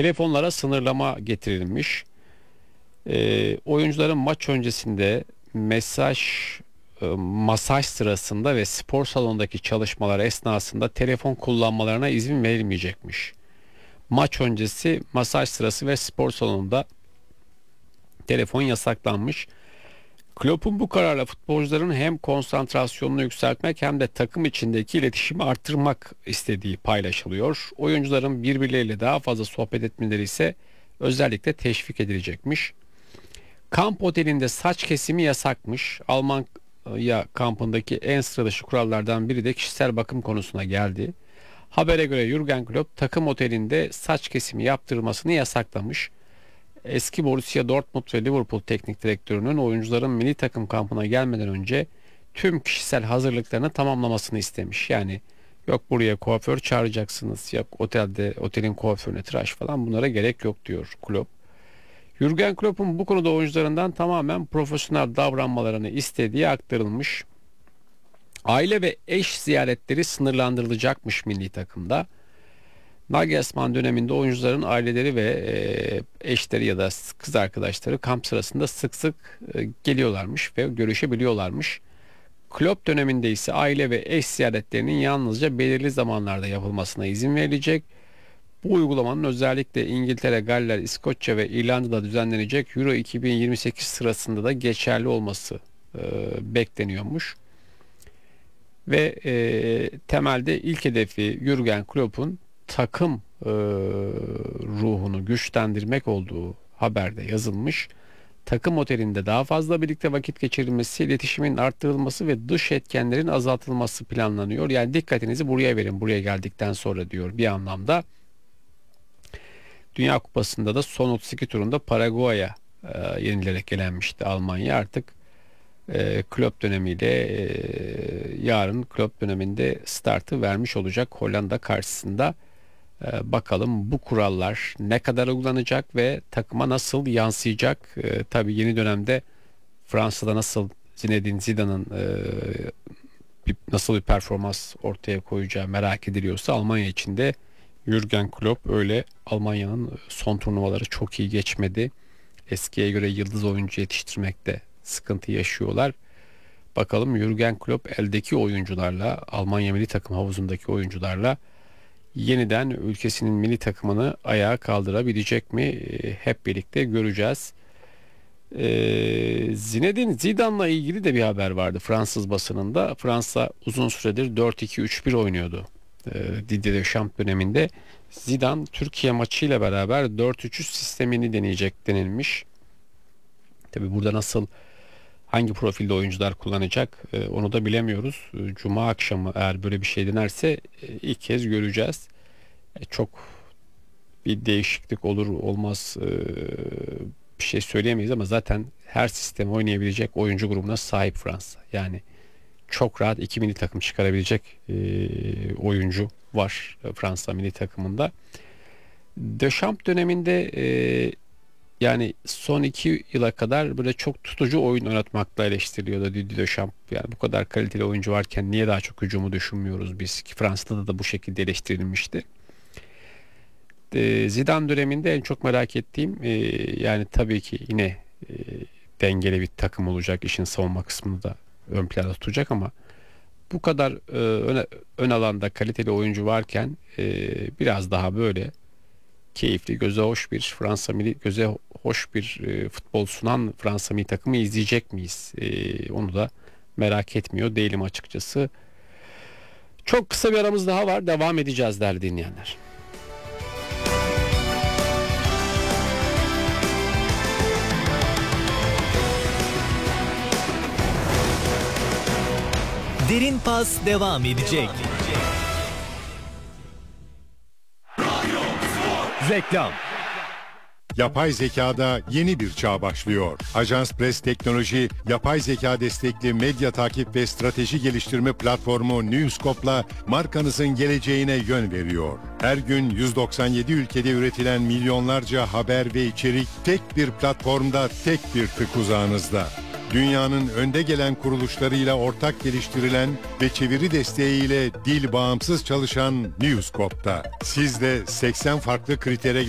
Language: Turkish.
Telefonlara sınırlama getirilmiş. Oyuncuların maç öncesinde masaj sırasında ve spor salonundaki çalışmalar esnasında telefon kullanmalarına izin verilmeyecekmiş. Maç öncesi, masaj sırası ve spor salonunda telefon yasaklanmış. Klopp'un bu kararla futbolcuların hem konsantrasyonunu yükseltmek hem de takım içindeki iletişimi arttırmak istediği paylaşılıyor. Oyuncuların birbirleriyle daha fazla sohbet etmeleri ise özellikle teşvik edilecekmiş. Kamp otelinde saç kesimi yasakmış. Almanya kampındaki en sıra dışı kurallardan biri de kişisel bakım konusuna geldi. Habere göre Jürgen Klopp takım otelinde saç kesimi yaptırılmasını yasaklamış. Eski Borussia Dortmund ve Liverpool teknik direktörünün oyuncuların milli takım kampına gelmeden önce tüm kişisel hazırlıklarını tamamlamasını istemiş. Yani yok buraya kuaför çağıracaksınız, yok otelin kuaförüne tıraş falan, bunlara gerek yok diyor Klopp. Jürgen Klopp'un bu konuda oyuncularından tamamen profesyonel davranmalarını istediği aktarılmış. Aile ve eş ziyaretleri sınırlandırılacakmış milli takımda. Nagelsmann döneminde oyuncuların aileleri ve eşleri ya da kız arkadaşları kamp sırasında sık sık geliyorlarmış ve görüşebiliyorlarmış. Klopp döneminde ise aile ve eş ziyaretlerinin yalnızca belirli zamanlarda yapılmasına izin verilecek. Bu uygulamanın özellikle İngiltere, Galler, İskoçya ve İrlanda'da düzenlenecek Euro 2028 sırasında da geçerli olması bekleniyormuş. Ve temelde ilk hedefi Jürgen Klopp'un takım ruhunu güçlendirmek olduğu haberde yazılmış. Takım otelinde daha fazla birlikte vakit geçirilmesi, iletişimin arttırılması ve dış etkenlerin azaltılması planlanıyor. Yani dikkatinizi buraya verin, buraya geldikten sonra diyor bir anlamda. Dünya Kupası'nda da son 32 turunda Paraguay'a yenilerek elenmişti Almanya. Artık Klopp dönemiyle yarın Klopp döneminde startı vermiş olacak Hollanda karşısında. Bakalım bu kurallar ne kadar uygulanacak ve takıma nasıl yansıyacak? Tabii yeni dönemde Fransa'da nasıl Zinedine Zidane'ın nasıl bir performans ortaya koyacağı merak ediliyorsa, Almanya için de Jürgen Klopp öyle. Almanya'nın son turnuvaları çok iyi geçmedi. Eskiye göre yıldız oyuncu yetiştirmekte sıkıntı yaşıyorlar. Bakalım Jürgen Klopp eldeki oyuncularla, Almanya milli takım havuzundaki oyuncularla yeniden ülkesinin milli takımını ayağa kaldırabilecek mi? Hep birlikte göreceğiz. Zinedine Zidane'la ilgili de bir haber vardı Fransız basınında. Fransa uzun süredir 4-2-3-1 oynuyordu. Didier Deschamps döneminde. Zidane Türkiye maçıyla beraber 4-3-3 sistemini deneyecek denilmiş. Tabi burada hangi profilde oyuncular kullanacak onu da bilemiyoruz. Cuma akşamı eğer böyle bir şey denerse ilk kez göreceğiz. Çok bir değişiklik olur olmaz bir şey söyleyemeyiz ama zaten her sistemi oynayabilecek oyuncu grubuna sahip Fransa. Yani çok rahat iki milli takım çıkarabilecek oyuncu var Fransa milli takımında. Deschamps döneminde yani son 2 yıla kadar böyle çok tutucu oyun oynatmakla eleştiriliyordu Didier Deschamps. Yani bu kadar kaliteli oyuncu varken niye daha çok hücumu düşünmüyoruz biz, ki Fransa'da da bu şekilde eleştirilmişti. Zidane döneminde en çok merak ettiğim yani tabii ki yine e, dengeli bir takım olacak, işin savunma kısmını da ön planda tutacak ama bu kadar ön alanda kaliteli oyuncu varken biraz daha böyle keyifli, göze hoş bir futbol sunan Fransa milli takımı izleyecek miyiz? Onu da merak etmiyor değilim açıkçası. Çok kısa bir aramız daha var. Devam edeceğiz değerli dinleyenler. Derin Pas devam edecek. Reklam. Yapay zekada yeni bir çağ başlıyor. Ajans Press Teknoloji, yapay zeka destekli medya takip ve strateji geliştirme platformu Newscope'la markanızın geleceğine yön veriyor. Her gün 197 ülkede üretilen milyonlarca haber ve içerik tek bir platformda, tek bir tık uzağınızda. Dünyanın önde gelen kuruluşlarıyla ortak geliştirilen ve çeviri desteğiyle dil bağımsız çalışan Newscope'da. Siz de 80 farklı kritere